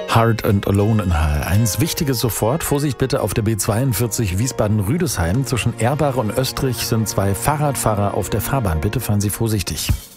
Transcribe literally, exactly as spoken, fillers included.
Hard and Alone in H R eins. Wichtiges sofort. Vorsicht bitte auf der B zweiundvierzig Wiesbaden-Rüdesheim. Zwischen Erbach und Österreich sind zwei Fahrradfahrer auf der Fahrbahn. Bitte fahren Sie vorsichtig.